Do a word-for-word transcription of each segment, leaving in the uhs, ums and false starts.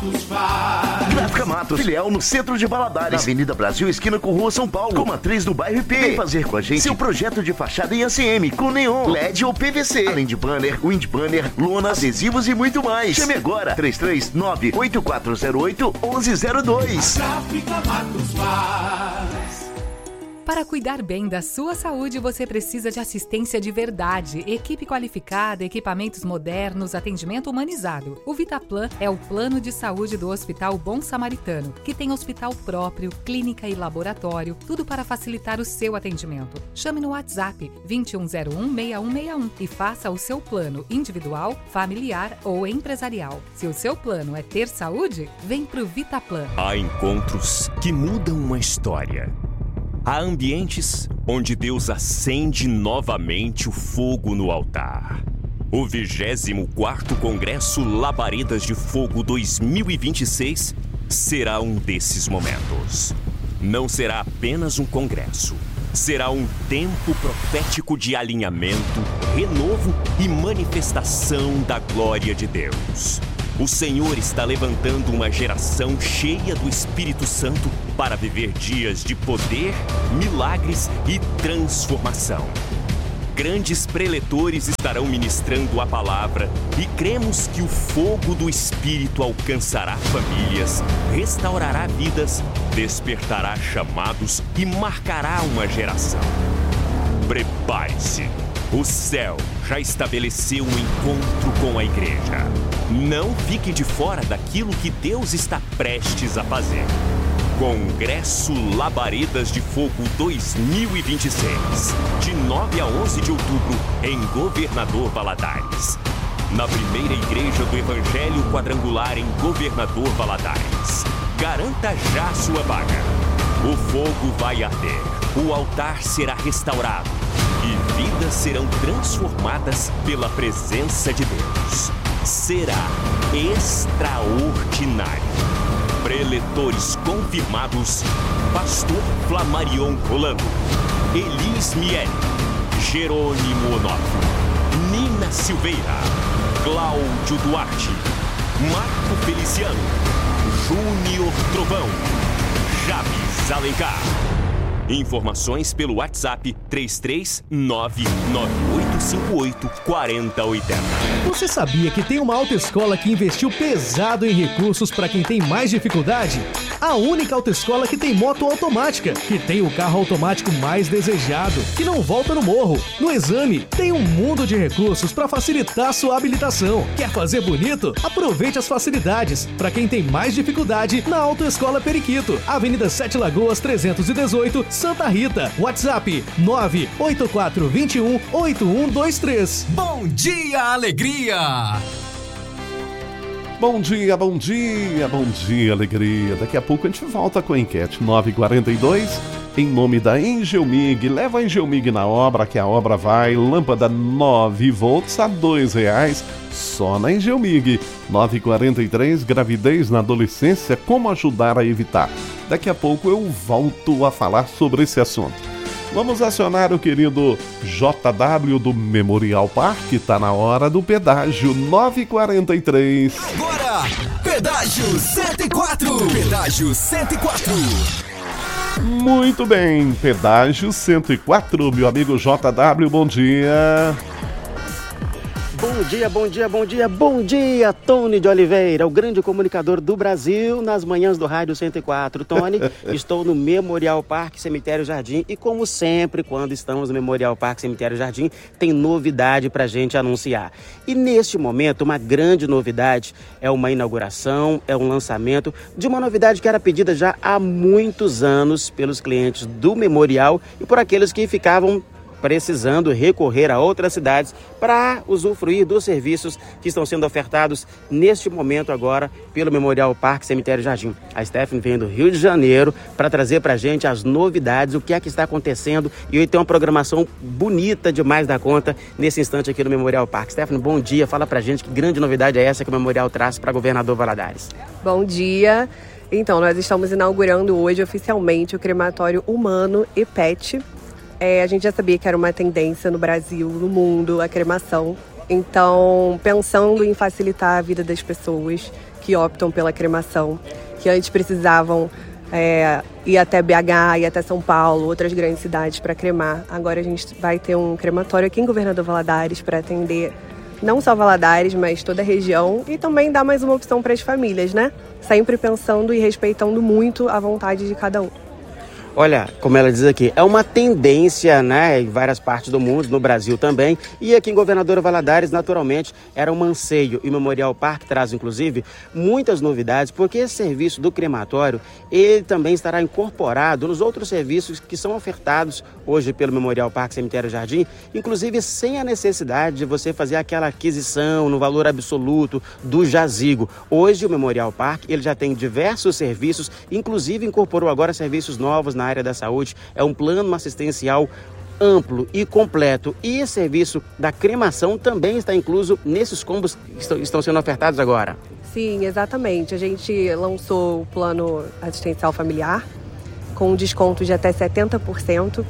Gráfica Matos, filial no centro de Valadares, na Avenida Brasil, esquina com Rua São Paulo, com matriz no bairro I P. Vem fazer com a gente seu projeto de fachada em A C M, com neon, L E D ou P V C, além de banner, wind banner, lonas, adesivos e muito mais. Chame agora, três três nove, oito quatro zero oito, um um zero dois. Gráfica Matos faz. Para cuidar bem da sua saúde, você precisa de assistência de verdade, equipe qualificada, equipamentos modernos, atendimento humanizado. O Vitaplan é o plano de saúde do Hospital Bom Samaritano, que tem hospital próprio, clínica e laboratório, tudo para facilitar o seu atendimento. Chame no WhatsApp vinte e um zero um, seis um seis um e faça o seu plano individual, familiar ou empresarial. Se o seu plano é ter saúde, vem pro Vitaplan. Há encontros que mudam uma história. Há ambientes onde Deus acende novamente o fogo no altar. O vigésimo quarto Congresso Labaredas de Fogo dois mil e vinte e seis será um desses momentos. Não será apenas um congresso. Será um tempo profético de alinhamento, renovo e manifestação da glória de Deus. O Senhor está levantando uma geração cheia do Espírito Santo para viver dias de poder, milagres e transformação. Grandes preletores estarão ministrando a palavra e cremos que o fogo do Espírito alcançará famílias, restaurará vidas, despertará chamados e marcará uma geração. Prepare-se! O céu já estabeleceu um encontro com a igreja. Não fique de fora daquilo que Deus está prestes a fazer. Congresso Labaredas de Fogo dois mil e vinte e seis, de nove a onze de outubro, em Governador Valadares. Na primeira igreja do Evangelho Quadrangular em Governador Valadares. Garanta já a sua vaga. O fogo vai arder, o altar será restaurado e vidas serão transformadas pela presença de Deus. Será extraordinário. Preletores confirmados: Pastor Flamarion Rolando, Elis Miele, Jerônimo Onofre, Nina Silveira, Cláudio Duarte, Marco Feliciano, Júnior Trovão, Javes Alencar. Informações pelo WhatsApp três três nove nove oito cinco oito quatro zero oito zero. Você sabia que tem uma autoescola que investiu pesado em recursos para quem tem mais dificuldade? A única autoescola que tem moto automática, que tem o carro automático mais desejado, que não volta no morro. No exame, tem um mundo de recursos para facilitar sua habilitação. Quer fazer bonito? Aproveite as facilidades. Para quem tem mais dificuldade, na Autoescola Periquito, Avenida Sete Lagoas trezentos e dezoito, Santa Rita. WhatsApp nove oito quatro dois um oito um dois três. Bom dia, alegria! Bom dia, bom dia, bom dia, alegria. Daqui a pouco a gente volta com a enquete nove quarenta e dois, em nome da Engelmig. Leva a Engelmig na obra, que a obra vai. Lâmpada nove volts a dois reais, só na Engelmig. nove quarenta e três, gravidez na adolescência, como ajudar a evitar. Daqui a pouco eu volto a falar sobre esse assunto. Vamos acionar o querido J W do Memorial Park, tá na hora do pedágio nove quarenta e três. Agora, pedágio cento e quatro. Pedágio cento e quatro. Muito bem, pedágio cento e quatro, meu amigo J W, bom dia. Bom dia, bom dia, bom dia, bom dia, Tony de Oliveira, o grande comunicador do Brasil nas manhãs do Rádio cento e quatro. Tony, estou no Memorial Park Cemitério Jardim e, como sempre, quando estamos no Memorial Park Cemitério Jardim, tem novidade pra gente anunciar. E neste momento, uma grande novidade é uma inauguração, é um lançamento de uma novidade que era pedida já há muitos anos pelos clientes do Memorial e por aqueles que ficavam precisando recorrer a outras cidades para usufruir dos serviços que estão sendo ofertados neste momento agora pelo Memorial Park Cemitério Jardim. A Stephanie vem do Rio de Janeiro para trazer para a gente as novidades, o que é que está acontecendo, e hoje tem uma programação bonita demais da conta nesse instante aqui no Memorial Park. Stephanie, bom dia, fala para a gente que grande novidade é essa que o Memorial traz para Governador Valadares. Bom dia. Então, nós estamos inaugurando hoje oficialmente o crematório humano e pet. É, a gente já sabia que era uma tendência no Brasil, no mundo, a cremação. Então, pensando em facilitar a vida das pessoas que optam pela cremação, que antes precisavam é, ir até B H, ir até São Paulo, outras grandes cidades para cremar. Agora a gente vai ter um crematório aqui em Governador Valadares para atender não só Valadares, mas toda a região, e também dar mais uma opção para as famílias, né? Sempre pensando e respeitando muito a vontade de cada um. Olha, como ela diz aqui, é uma tendência, né, em várias partes do mundo, no Brasil também, e aqui em Governador Valadares, naturalmente, era um anseio, e o Memorial Park traz, inclusive, muitas novidades, porque esse serviço do crematório, ele também estará incorporado nos outros serviços que são ofertados hoje pelo Memorial Park Cemitério Jardim, inclusive sem a necessidade de você fazer aquela aquisição no valor absoluto do jazigo. Hoje o Memorial Park, ele já tem diversos serviços, inclusive incorporou agora serviços novos na área da saúde. É um plano assistencial amplo e completo, e esse serviço da cremação também está incluso nesses combos que estão sendo ofertados agora. Sim, exatamente. A gente lançou o plano assistencial familiar com um desconto de até setenta por cento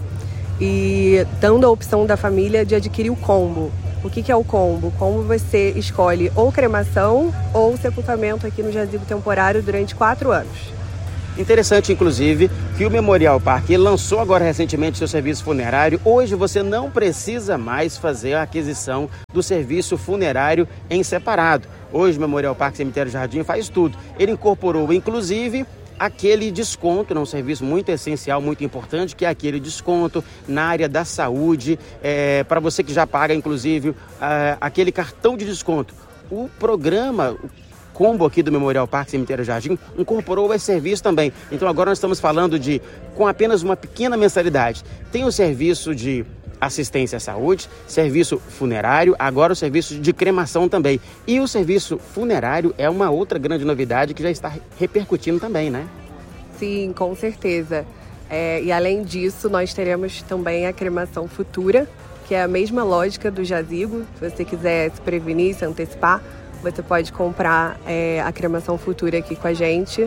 e dando a opção da família de adquirir o combo. O que, que é o combo? O combo você escolhe ou cremação ou sepultamento aqui no jazigo temporário durante quatro anos. Interessante, inclusive, que o Memorial Park ele lançou agora recentemente seu serviço funerário. Hoje você não precisa mais fazer a aquisição do serviço funerário em separado. Hoje o Memorial Park Cemitério Jardim faz tudo. Ele incorporou, inclusive, aquele desconto, né, um serviço muito essencial, muito importante, que é aquele desconto na área da saúde, é, para você que já paga, inclusive, é, aquele cartão de desconto. O programa... combo aqui do Memorial Park Cemitério Jardim incorporou esse serviço também. Então agora nós estamos falando de, com apenas uma pequena mensalidade, tem o serviço de assistência à saúde, serviço funerário, agora o serviço de cremação também. E o serviço funerário é uma outra grande novidade que já está repercutindo também, né? Sim, com certeza. É, e além disso, nós teremos também a cremação futura, que é a mesma lógica do jazigo. Se você quiser se prevenir, se antecipar, você pode comprar é, a cremação futura aqui com a gente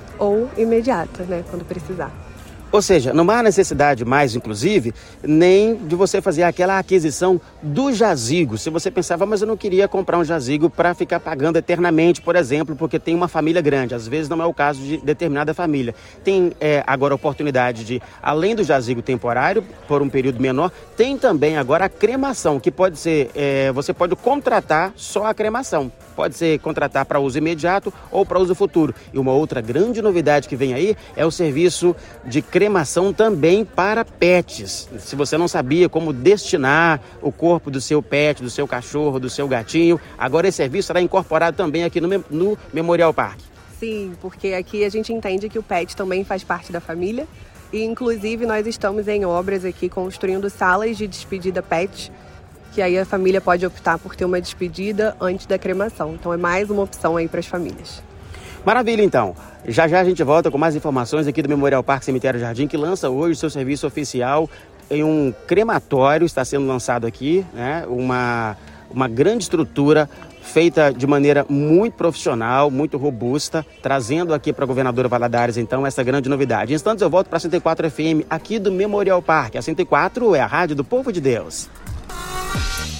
ou imediata, né, quando precisar. Ou seja, não há necessidade mais, inclusive, nem de você fazer aquela aquisição do jazigo. Se você pensava, mas eu não queria comprar um jazigo para ficar pagando eternamente, por exemplo, porque tem uma família grande. Às vezes não é o caso de determinada família. Tem é, agora a oportunidade de, além do jazigo temporário, por um período menor, tem também agora a cremação, que pode ser, é, você pode contratar só a cremação. Pode ser contratar para uso imediato ou para uso futuro. E uma outra grande novidade que vem aí é o serviço de cremação também para pets. Se você não sabia como destinar o corpo do seu pet, do seu cachorro, do seu gatinho, agora esse serviço será incorporado também aqui no, no Memorial Park. Sim, porque aqui a gente entende que o pet também faz parte da família. E inclusive nós estamos em obras aqui construindo salas de despedida pet, que aí a família pode optar por ter uma despedida antes da cremação. Então é mais uma opção aí para as famílias. Maravilha, então. Já já a gente volta com mais informações aqui do Memorial Park Cemitério Jardim, que lança hoje seu serviço oficial em um crematório. Está sendo lançado aqui, né? Uma, uma grande estrutura feita de maneira muito profissional, muito robusta, trazendo aqui para a Governadora Valadares, então, essa grande novidade. Em instantes eu volto para a cento e quatro F M, aqui do Memorial Park. A cento e quatro é a rádio do povo de Deus.